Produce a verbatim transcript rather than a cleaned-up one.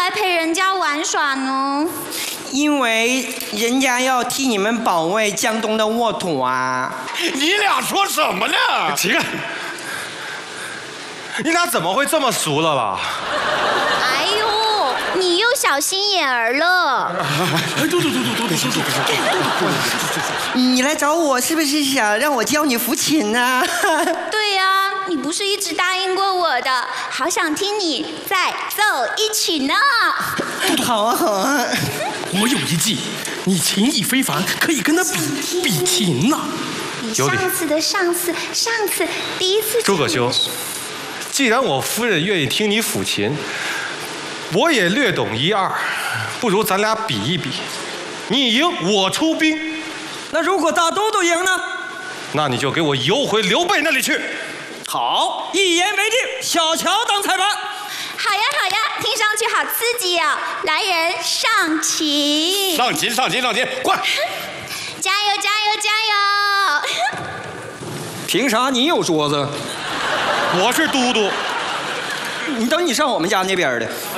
来陪人家玩耍呢？ 因为人家要替你们保卫江东的沃土啊！ 你俩说什么呢？ 起开！你俩怎么会这么熟了啦？ 哎呦，你又小心眼儿了。 哎，嘟嘟嘟嘟嘟嘟嘟嘟！ 你来找我是不是想让我教你抚琴呢？ 对呀、啊，你不是一直答应过我的，好想听你再奏一曲呢。 好啊，好啊。 我有一计，你琴艺非凡，可以跟他比比琴呐、啊。 比上次的上次上次第一次。 诸葛兄，既然我夫人愿意听你抚琴，我也略懂一二，不如咱俩比一比，你赢我出兵。 那如果大都督赢呢？ 那你就给我游回刘备那里去。 好，一言为定，小乔当裁判。 好呀好呀，听上去好刺激哦！来人，上琴！ 上琴上琴上琴，快！ 加油加油加油！ 凭啥你有桌子？ 我是都督。 你等你上我们家那边的。